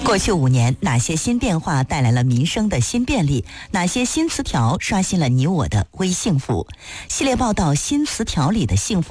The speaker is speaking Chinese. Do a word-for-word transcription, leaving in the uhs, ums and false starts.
过去五年，哪些新变化带来了民生的新便利？哪些新词条刷新了你我的微幸福？系列报道：新词条里的幸福。